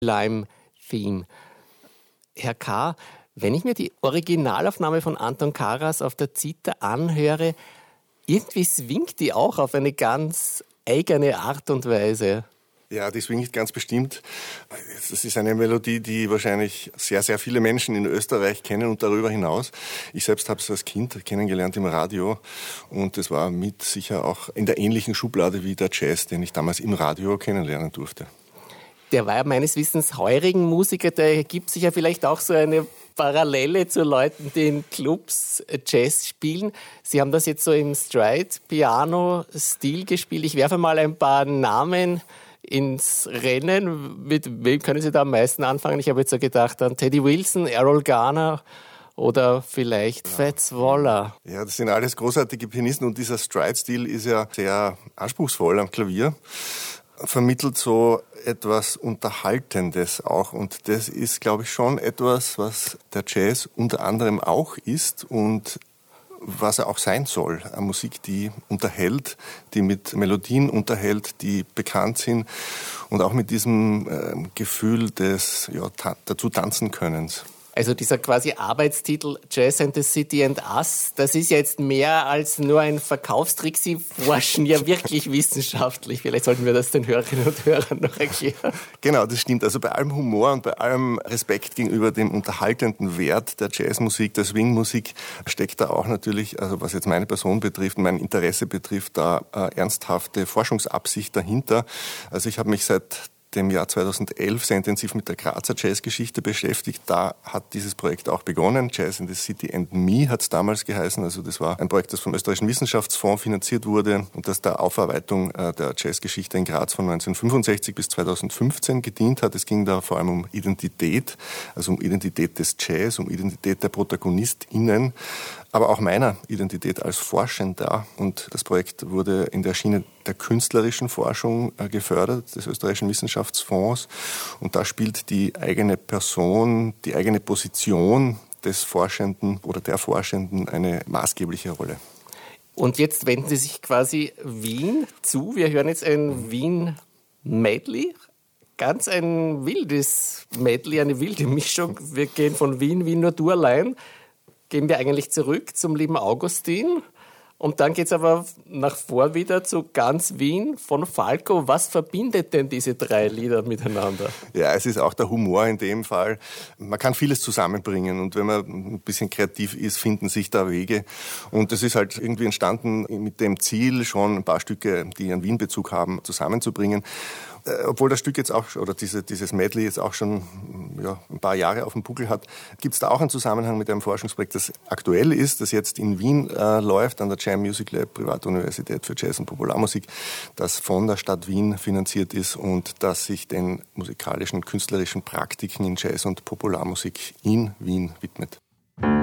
Lime Theme. Herr K., wenn ich mir die Originalaufnahme von Anton Karas auf der Zither anhöre, irgendwie swingt die auch auf eine ganz eigene Art und Weise. Ja, die swingt ganz bestimmt. Das ist eine Melodie, die wahrscheinlich sehr, sehr viele Menschen in Österreich kennen und darüber hinaus. Ich selbst habe es als Kind kennengelernt im Radio und es war mit sicher auch in der ähnlichen Schublade wie der Jazz, den ich damals im Radio kennenlernen durfte. Der war ja meines Wissens heurigen Musiker, da ergibt sich ja vielleicht auch so eine Parallele zu Leuten, die in Clubs Jazz spielen. Sie haben das jetzt so im Stride-Piano-Stil gespielt. Ich werfe mal ein paar Namen ins Rennen. Mit wem können Sie da am meisten anfangen? Ich habe jetzt so gedacht an Teddy Wilson, Errol Garner oder vielleicht Fats Waller. Ja, das sind alles großartige Pianisten und dieser Stride-Stil ist ja sehr anspruchsvoll am Klavier. Vermittelt so etwas Unterhaltendes auch. Und das ist, glaube ich, schon etwas, was der Jazz unter anderem auch ist und was er auch sein soll. Eine Musik, die unterhält, die mit Melodien unterhält, die bekannt sind und auch mit diesem Gefühl des dazu tanzen Könnens. Also dieser quasi Arbeitstitel Jazz and the City and Us, das ist ja jetzt mehr als nur ein Verkaufstrick. Sie forschen ja wirklich wissenschaftlich. Vielleicht sollten wir das den Hörerinnen und Hörern noch erklären. Genau, das stimmt. Also bei allem Humor und bei allem Respekt gegenüber dem unterhaltenden Wert der Jazzmusik, der Swingmusik, steckt da auch natürlich, also was jetzt meine Person betrifft, mein Interesse betrifft, da ernsthafte Forschungsabsicht dahinter. Also ich habe mich seit dem Jahr 2011 sehr intensiv mit der Grazer Jazzgeschichte beschäftigt. Da hat dieses Projekt auch begonnen. Jazz in the City and Me hat es damals geheißen. Also das war ein Projekt, das vom Österreichischen Wissenschaftsfonds finanziert wurde und das der Aufarbeitung der Jazzgeschichte in Graz von 1965 bis 2015 gedient hat. Es ging da vor allem um Identität, also um Identität des Jazz, um Identität der ProtagonistInnen, aber auch meiner Identität als Forschender. Und das Projekt wurde in der Schiene der künstlerischen Forschung gefördert, des Österreichischen Wissenschaftsfonds. Und da spielt die eigene Person, die eigene Position des Forschenden oder der Forschenden eine maßgebliche Rolle. Und jetzt wenden Sie sich quasi Wien zu. Wir hören jetzt ein Wien-Medley. Ganz ein wildes Medley, eine wilde Mischung. Wir gehen von Wien, Wien nur du allein. Gehen wir eigentlich zurück zum lieben Augustin. Und dann geht es aber nach vor wieder zu Ganz Wien von Falco. Was verbindet denn diese drei Lieder miteinander? Ja, es ist auch der Humor in dem Fall. Man kann vieles zusammenbringen und wenn man ein bisschen kreativ ist, finden sich da Wege. Und es ist halt irgendwie entstanden mit dem Ziel, schon ein paar Stücke, die einen Wien-Bezug haben, zusammenzubringen. Obwohl das Stück jetzt auch, oder dieses Medley jetzt auch schon ein paar Jahre auf dem Buckel hat, gibt es da auch einen Zusammenhang mit einem Forschungsprojekt, das aktuell ist, das jetzt in Wien läuft, an der Jam Music Lab, Privatuniversität für Jazz und Popularmusik, das von der Stadt Wien finanziert ist und das sich den musikalischen, künstlerischen Praktiken in Jazz und Popularmusik in Wien widmet.